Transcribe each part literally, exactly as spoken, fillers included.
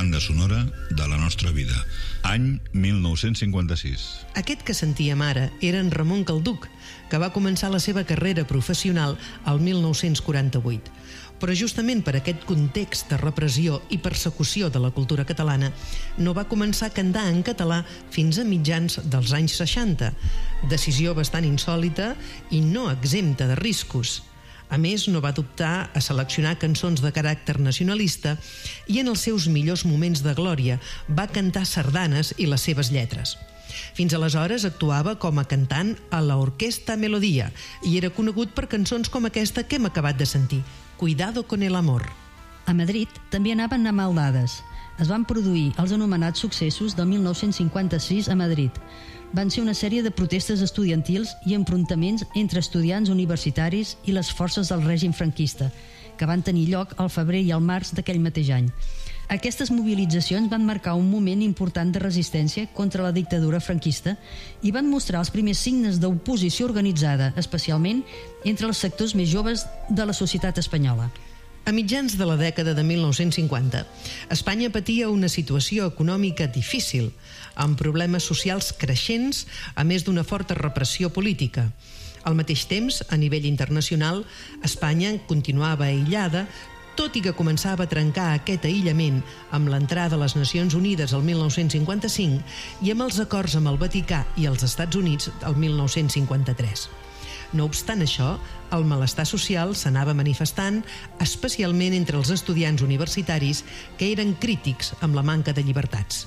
banda sonora de la nostra vida. Any mil nou-cents cinquanta-sis. Aquest que sentíem ara era en Ramon Calduch, que va començar la seva carrera professional al mil nou-cents quaranta-vuit. Però justament per aquest context de repressió i persecució de la cultura catalana, no va començar a cantar en català fins a mitjans dels anys seixanta, decisió bastant insòlita i no exempta de riscos. A més, no va dubtar a seleccionar cançons de caràcter nacionalista i en els seus millors moments de glòria va cantar sardanes i les seves lletres. Fins aleshores actuava com a cantant a l'Orquesta Melodia i era conegut per cançons com aquesta que hem acabat de sentir, Cuidado con el amor. A Madrid també anaven a mal dades. Es van produir els anomenats successos del mil nou-cents cinquanta-sis a Madrid. Van ser una sèrie de protestes estudiantils i enfrontaments entre estudiants universitaris i les forces del règim franquista, que van tenir lloc al febrer i al març d'aquell mateix any. Aquestes mobilitzacions van marcar un moment important de resistència contra la dictadura franquista i van mostrar els primers signes d'oposició organitzada, especialment entre els sectors més joves de la societat espanyola. A mitjans de la dècada de mil nou-cents cinquanta, Espanya patia una situació econòmica difícil, amb problemes socials creixents, a més d'una forta repressió política. Al mateix temps, a nivell internacional, Espanya continuava aïllada, tot i que començava a trencar aquest aïllament amb l'entrada a les Nacions Unides el mil nou-cents cinquanta-cinc i amb els acords amb el Vaticà i els Estats Units el mil nou-cents cinquanta-tres. No obstant això, el malestar social s'anava manifestant, especialment entre els estudiants universitaris que eren crítics amb la manca de llibertats.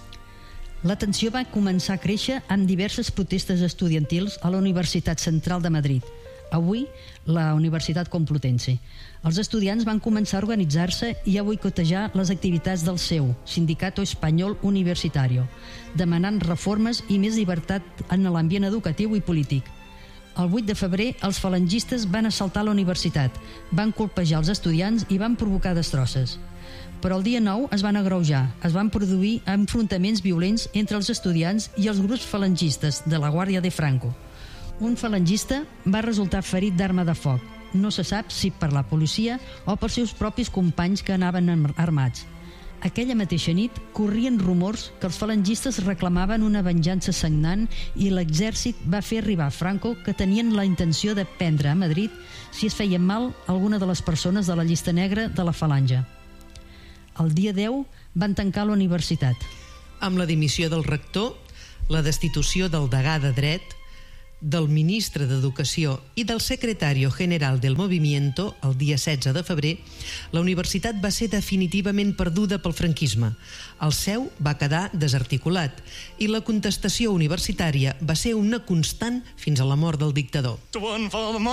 La tensió va començar a créixer amb diverses protestes estudiantils a la Universitat Central de Madrid, avui la Universitat Complutense. Els estudiants van començar a organitzar-se i a boicotejar les activitats del seu, Sindicato Español Universitario, demanant reformes i més llibertat en l'ambient educatiu i polític. El vuit de febrer, els falangistes van assaltar la universitat, van colpejar els estudiants i van provocar destrosses. Però el dia nou es van agreujar, es van produir enfrontaments violents entre els estudiants i els grups falangistes de la Guàrdia de Franco. Un falangista va resultar ferit d'arma de foc. No se sap si per la policia o pels seus propis companys que anaven armats. Aquella mateixa nit corrien rumors que els falangistes reclamaven una venjança sagnant i l'exèrcit va fer arribar a Franco que tenien la intenció de prendre a Madrid si es feien mal alguna de les persones de la llista negra de la falange. El dia deu van tancar la universitat. Amb la dimissió del rector, la destitució del degà de dret, del ministre d'Educació i del secretario general del Movimiento el dia setze de febrer, la universitat va ser definitivament perduda pel franquisme. El seu va quedar desarticulat i la contestació universitària va ser una constant fins a la mort del dictador.